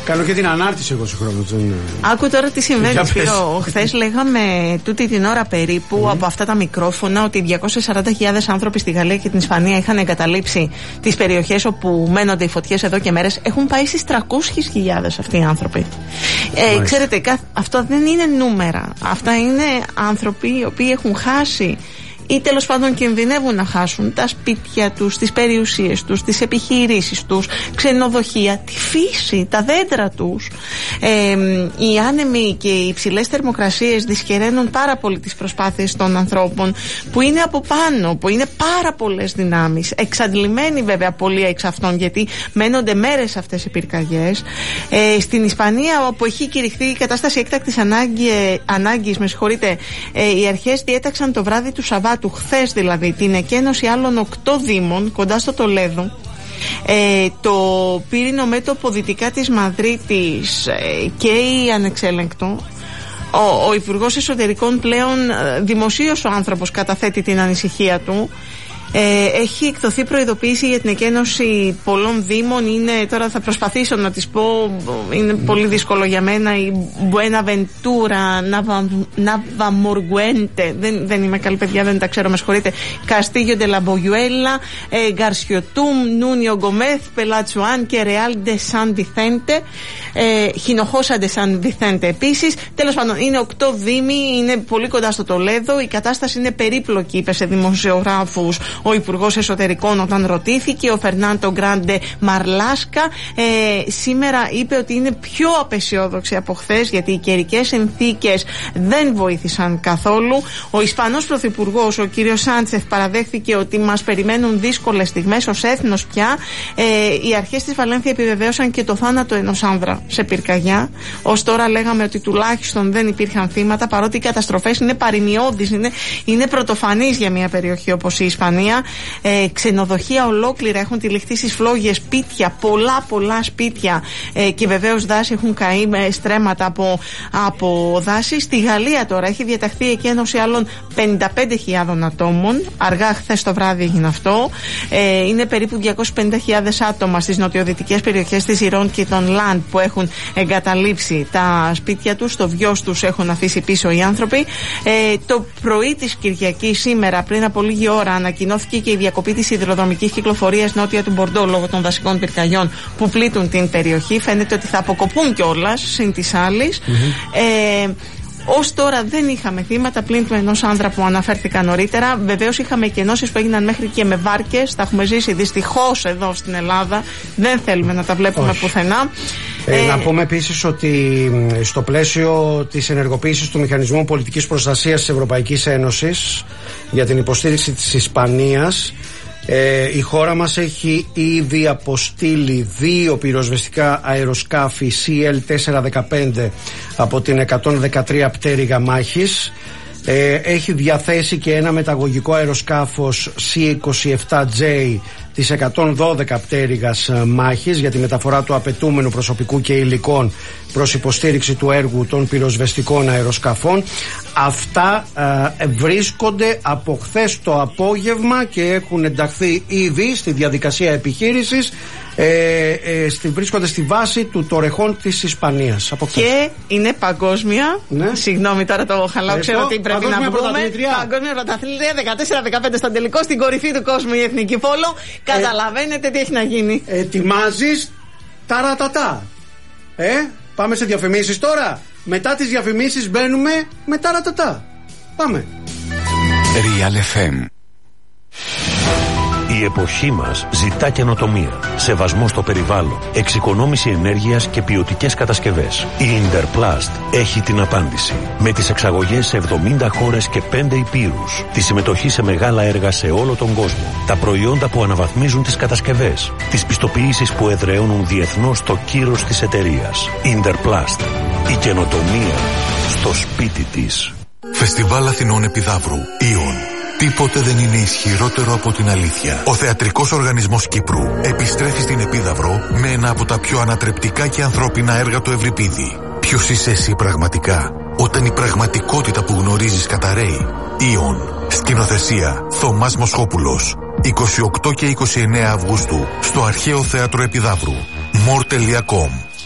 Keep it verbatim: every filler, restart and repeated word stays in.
Κάνω και την ανάρτηση εγώ συγχρόνως. Άκου τώρα τι συμβαίνει, Σπύρο. Χθες λέγαμε τούτη την ώρα περίπου mm. από αυτά τα μικρόφωνα ότι διακόσιες σαράντα χιλιάδες άνθρωποι στη Γαλλία και την Ισπανία είχαν εγκαταλείψει τις περιοχές όπου μένονται οι φωτιές εδώ και μέρες. Έχουν πάει στις τριακόσιες χιλιάδες αυτοί οι άνθρωποι. Ε, ξέρετε, αυτό δεν είναι νούμερα. Αυτά είναι άνθρωποι οι οποίοι έχουν χάσει ή τέλος πάντων κινδυνεύουν να χάσουν τα σπίτια τους, τις περιουσίες τους, τις επιχειρήσεις τους, ξενοδοχεία, τη φύση, τα δέντρα τους. Ε, οι άνεμοι και οι υψηλές θερμοκρασίες δυσκεραίνουν πάρα πολύ τις προσπάθειες των ανθρώπων που είναι από πάνω, που είναι πάρα πολλές δυνάμεις, εξαντλημένοι βέβαια πολλοί εξ αυτών, γιατί μένονται μέρες αυτές οι πυρκαγιές. Ε, στην Ισπανία, όπου έχει κηρυχθεί η κατάσταση έκτακτης ανάγκη, ανάγκης, με συγχωρείτε, ε, οι αρχές διέταξαν το βράδυ του Σαββάτου, χθες δηλαδή, την εκένωση άλλων οκτώ δήμων κοντά στο Τολέδο. Ε, το πύρινο μέτωπο δυτικά της Μαδρίτης ε, και η Ανεξέλεγκτο. Ο, ο Υπουργός Εσωτερικών πλέον ε, δημοσίως ο άνθρωπος καταθέτει την ανησυχία του. Ε, έχει εκδοθεί προειδοποίηση για την εκένωση πολλών δήμων. Είναι, τώρα θα προσπαθήσω να τις πω, είναι πολύ δύσκολο για μένα. Η Buenaventura, Navamorguente, δεν, δεν είμαι καλή παιδιά, δεν τα ξέρω, με συγχωρείτε. Castillo de la Boyuela, ε, Garciotum, Núñez Gómez, Pelachuan και Real de San Vicente, ε, Hinojosa de San Vicente επίσης. Τέλος πάντων, είναι οκτώ δήμοι, είναι πολύ κοντά στο Τολέδο. Η κατάσταση είναι περίπλοκη, είπε σε δημοσιογράφους ο Υπουργός Εσωτερικών όταν ρωτήθηκε. Ο Φερνάντο Γκράντε Μαρλάσκα ε, σήμερα είπε ότι είναι πιο απεσιόδοξη από χθες, γιατί οι καιρικές συνθήκες δεν βοήθησαν καθόλου. Ο Ισπανός Πρωθυπουργός, ο κύριος Σάντσεφ, παραδέχθηκε ότι μας περιμένουν δύσκολες στιγμές ως έθνος πια. Ε, οι αρχές της Βαλένθια επιβεβαίωσαν και το θάνατο ενός άνδρα σε πυρκαγιά. Ως τώρα λέγαμε ότι τουλάχιστον δεν υπήρχαν θύματα, παρότι οι καταστροφές είναι παροιμιώδεις, είναι, είναι πρωτοφανείς για μια περιοχή όπως η Ισπανία. Ε, ξενοδοχεία ολόκληρα έχουν τυλιχθεί στις φλόγες, σπίτια, πολλά πολλά σπίτια ε, και βεβαίως δάση έχουν καεί με στρέμματα από, από δάση. Στη Γαλλία τώρα έχει διαταχθεί η εκένωση άλλων πενήντα πέντε χιλιάδων ατόμων. Αργά χθες το βράδυ έγινε αυτό. Ε, είναι περίπου διακόσιες πενήντα χιλιάδες άτομα στις νοτιοδυτικές περιοχές της Ιρών και των Λαντ που έχουν εγκαταλείψει τα σπίτια τους. Το βιός τους έχουν αφήσει πίσω οι άνθρωποι. Ε, το πρωί της Κυριακής σήμερα, πριν από λίγη ώρα, ανακοινώθηκε και η διακοπή της σιδηροδρομικής κυκλοφορίας νότια του Μπορντό λόγω των δασικών πυρκαγιών που πλήττουν την περιοχή. Φαίνεται ότι θα αποκοπούν κιόλας συν της άλλης. Mm-hmm. Ε, Ως τώρα δεν είχαμε θύματα πλην του ενός άνδρα που αναφέρθηκα νωρίτερα. Βεβαίως είχαμε εκενώσεις που έγιναν μέχρι και με βάρκες. Τα έχουμε ζήσει δυστυχώς εδώ στην Ελλάδα. Δεν θέλουμε να τα βλέπουμε Όχι. πουθενά. Ε, ε, να πούμε επίσης ότι στο πλαίσιο της ενεργοποίησης του Μηχανισμού Πολιτικής Προστασίας της Ευρωπαϊκής Ένωσης για την υποστήριξη της Ισπανίας, Ε, η χώρα μας έχει ήδη αποστείλει δύο πυροσβεστικά αεροσκάφη σι ελ τετρακόσια δεκαπέντε από την εκατόν δεκατρία πτέρυγα μάχης. Ε, έχει διαθέσει και ένα μεταγωγικό αεροσκάφος σι είκοσι επτά τζέι της εκατόν δώδεκα πτέρυγας μάχης για τη μεταφορά του απαιτούμενου προσωπικού και υλικών προς υποστήριξη του έργου των πυροσβεστικών αεροσκαφών. Αυτά ε, βρίσκονται από χθες το απόγευμα και έχουν ενταχθεί ήδη στη διαδικασία επιχείρησης. Ε, ε, στη, βρίσκονται στη βάση του Τορεχών της Ισπανίας. Και είναι παγκόσμια. Ναι. Συγγνώμη τώρα το χαλάω, ξέρω ότι πρέπει να πούμε. Παγκόσμια πρωταθλήτρια δεκατέσσερα δεκαπέντε στον τελικό, στην κορυφή του κόσμου η Εθνική Πόλο. Ε, Καταλαβαίνετε τι έχει να γίνει. Ετοιμάζεις τα ρατατά. Ε, πάμε σε διαφημίσεις τώρα. Μετά τις διαφημίσεις μπαίνουμε με τα ρατατά. Πάμε. Real εφ εμ. Η εποχή μας ζητά καινοτομία, σεβασμό στο περιβάλλον, εξοικονόμηση ενέργειας και ποιοτικές κατασκευές. Η Interplast έχει την απάντηση. Με τις εξαγωγές σε εβδομήντα χώρες και πέντε υπήρους, τη συμμετοχή σε μεγάλα έργα σε όλο τον κόσμο, τα προϊόντα που αναβαθμίζουν τις κατασκευές, τις πιστοποιήσεις που εδραιώνουν διεθνώς το κύρος της εταιρείας. Interplast. Η καινοτομία στο σπίτι της. Φεστιβάλ Αθηνών Επιδαύρου. Ιον. Τίποτε δεν είναι ισχυρότερο από την αλήθεια. Ο Θεατρικός Οργανισμός Κύπρου επιστρέφει στην Επίδαυρο με ένα από τα πιο ανατρεπτικά και ανθρώπινα έργα του Ευρυπίδη. Ποιος είσαι εσύ πραγματικά, όταν η πραγματικότητα που γνωρίζεις καταραίει? Ιον. Σκηνοθεσία Θωμάς Μοσχόπουλος. είκοσι οκτώ και είκοσι εννέα Αυγούστου στο Αρχαίο Θέατρο Επιδαύρου. μορ τελεία κομ.